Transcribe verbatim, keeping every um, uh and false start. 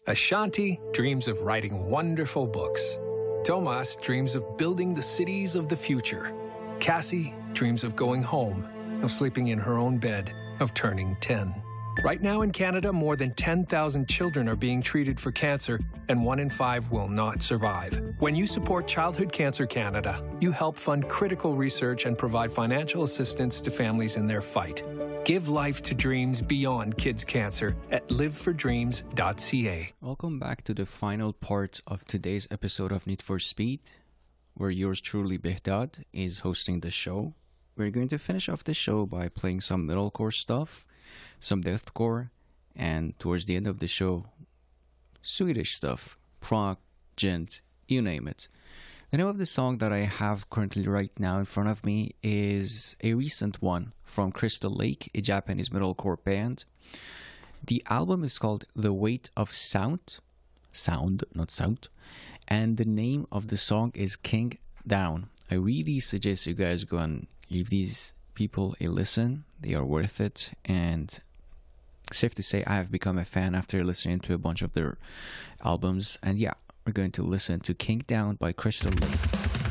Ashanti dreams of writing wonderful books. Tomas dreams of building the cities of the future. Cassie dreams of going home, of sleeping in her own bed, of turning ten. Right now in Canada, more than ten thousand children are being treated for cancer, and one in five will not survive. When you support Childhood Cancer Canada, you help fund critical research and provide financial assistance to families in their fight. Give life to dreams beyond kids' cancer at live for dreams dot c a. Welcome back to the final part of today's episode of Need for Speed, where yours truly, Behdad, is hosting the show. We're going to finish off the show by playing some metalcore stuff, some deathcore, and towards the end of the show, Swedish stuff, prog, gent, you name it. The name of the song that I have currently right now in front of me is a recent one from Crystal Lake, a Japanese metalcore band. The album is called The Weight of Sound, sound, not sound, and the name of the song is King Down. I really suggest you guys go and give these people a listen. They are worth it, and safe to say I have become a fan after listening to a bunch of their albums. And yeah, we're going to listen to King Down by Crystal Lake.